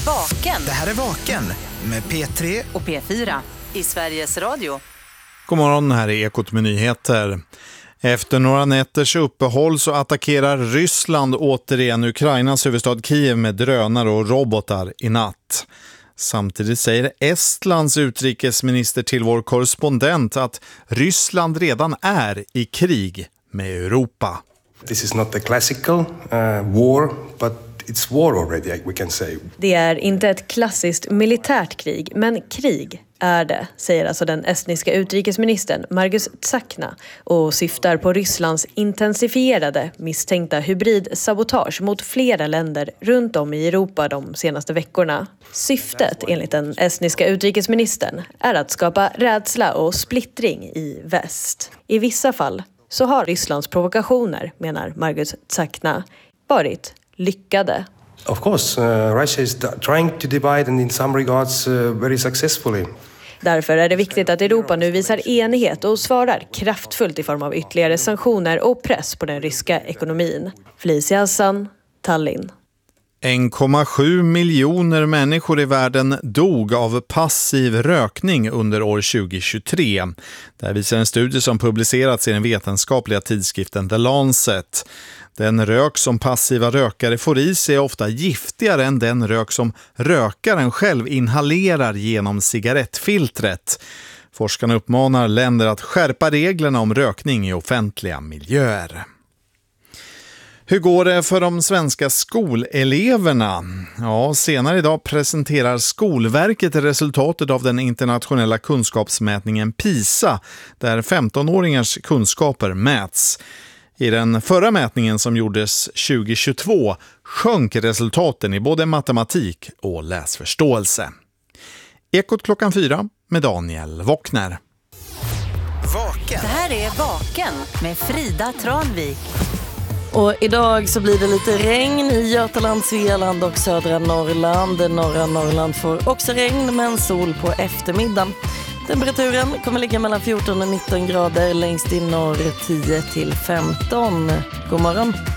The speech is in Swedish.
Vaken. Det här är Vaken med P3 och P4 i Sveriges Radio. God morgon, här är Ekot med nyheter. Efter några nätters uppehåll så attackerar Ryssland återigen Ukrainas huvudstad Kiev med drönare och robotar i natt. Samtidigt säger Estlands utrikesminister till vår korrespondent att Ryssland redan är i krig med Europa. This is not a classical war, but it's war already, we can say. Det är inte ett klassiskt militärt krig, men krig är det, säger alltså den estniska utrikesministern Margus Tsahkna och syftar på Rysslands intensifierade misstänkta hybridsabotage mot flera länder runt om i Europa de senaste veckorna. Syftet, enligt den estniska utrikesministern, är att skapa rädsla och splittring i väst. I vissa fall så har Rysslands provokationer, menar Margus Tsahkna, varit lyckade. Of course, Russia is trying to divide and in some regards very successfully. Därför är det viktigt att Europa nu visar enighet och svarar kraftfullt i form av ytterligare sanktioner och press på den ryska ekonomin. Felicia Hassan, Tallinn. 1,7 miljoner människor i världen dog av passiv rökning under år 2023. Det här visar en studie som publicerats i den vetenskapliga tidskriften The Lancet. Den rök som passiva rökare får i sig är ofta giftigare än den rök som rökaren själv inhalerar genom cigarettfiltret. Forskarna uppmanar länder att skärpa reglerna om rökning i offentliga miljöer. Hur går det för de svenska skoleleverna? Ja, senare idag presenterar Skolverket resultatet av den internationella kunskapsmätningen PISA, där 15-åringars kunskaper mäts. I den förra mätningen som gjordes 2022 sjönk resultaten i både matematik och läsförståelse. Ekot klockan 4 med Daniel Wockner. Vaken. Det här är Vaken med Frida Tranvik. Och idag så blir det lite regn i Götaland, Svealand och södra Norrland. Norra Norrland får också regn men sol på eftermiddagen. Temperaturen kommer ligga mellan 14 och 19 grader, längst i norr 10 till 15. God morgon.